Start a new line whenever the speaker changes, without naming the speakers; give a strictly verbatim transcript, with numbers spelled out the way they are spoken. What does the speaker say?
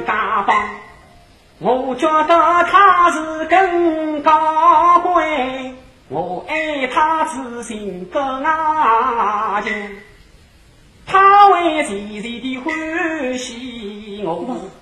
家方，我觉得他是更高贵，我爱他自信更爱情，他为时时的欢喜我。